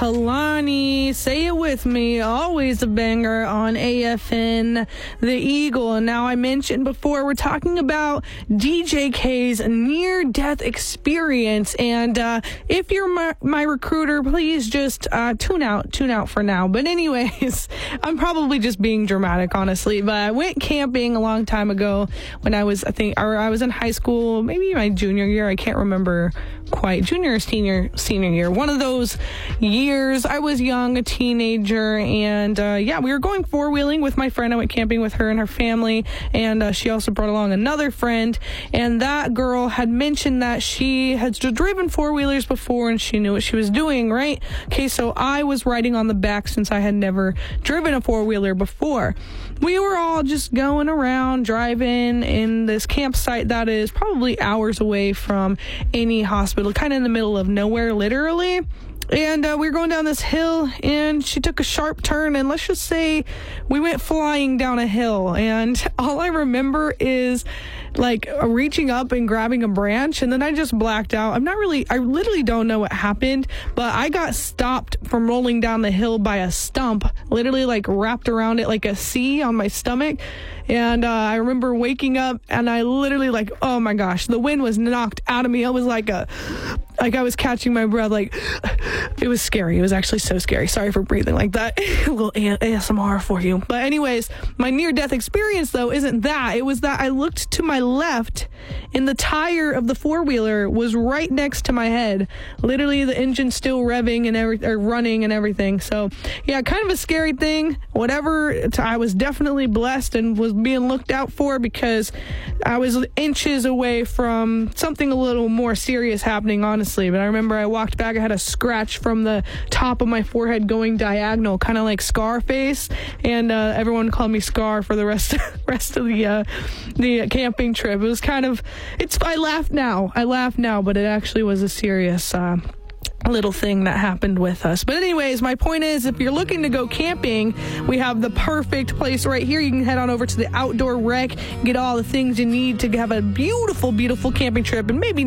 Kalani, say it with me, always a banger on AFN, The Eagle. And now I mentioned before, we're talking about DJ K's near-death experience. And if you're my recruiter, please just tune out for now. But anyways, I'm probably just being dramatic, honestly. But I went camping a long time ago when I was in high school, maybe my junior year. I can't remember quite, junior or senior year. One of those years. I was young, a teenager, and we were going four-wheeling with my friend. I went camping with her and her family, and she also brought along another friend, and that girl had mentioned that she had driven four-wheelers before and she knew what she was doing, right? Okay, so I was riding on the back since I had never driven a four-wheeler before. We were all just going around, driving in this campsite that is probably hours away from any hospital, kind of in the middle of nowhere, literally. And we were going down this hill, and she took a sharp turn, and let's just say we went flying down a hill. And all I remember is like reaching up and grabbing a branch, and then I just blacked out. I literally don't know what happened, but I got stopped from rolling down the hill by a stump, literally like wrapped around it like a C on my stomach. And I remember waking up, and I literally oh my gosh, the wind was knocked out of me. It was like I was catching my breath. It was scary. It was actually so scary. Sorry for breathing like that. A little ASMR for you. But anyways, my near-death experience, though, isn't that. It was that I looked to my left, and the tire of the four-wheeler was right next to my head. Literally, the engine still revving and running and everything. So, yeah, kind of a scary thing. Whatever, I was definitely blessed and was being looked out for because I was inches away from something a little more serious happening, honestly. But I remember I walked back, I had a scratch from the top of my forehead going diagonal, kind of like Scarface, and everyone called me Scar for the rest of the camping trip. It was I laugh now, but it actually was a serious little thing that happened with us. But anyways, my point is, if you're looking to go camping, we have the perfect place right here. You can head on over to the Outdoor Rec, get all the things you need to have a beautiful, beautiful camping trip, and maybe